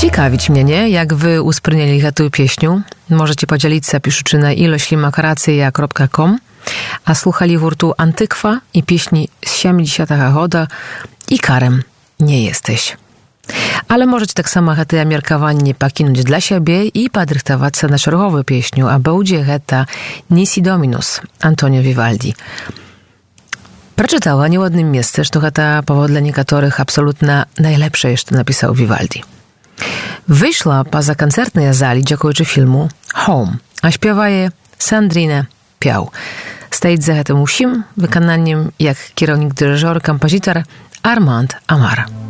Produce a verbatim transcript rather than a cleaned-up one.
Ciekawić mnie, nie? Jak wy uspрийняли tę pieśnię. Możecie podzielić się, piszuczy na iloślimokracja kropka com. A słuchali hurtu Antykwa i pieśni z siedemdziesiątego года i Karem nie jesteś. Ale możecie tak samo te amerkowanie pakinąć dla siebie i podrychtować się na szeregową pieśnię, a będzie heta Nisi Dominus Antonio Vivaldi. Przeczytała nieładnym miejsce, że to heta powód dla niektórych absolutnie najlepsze jeszcze napisał Vivaldi. Wyszła poza koncertnej zali dziękując filmu Home, a śpiewa je Sandrine Piał. Stać za tym usім wykonaniem jak kierownik, dyryżor, kompozytor Armand Amar.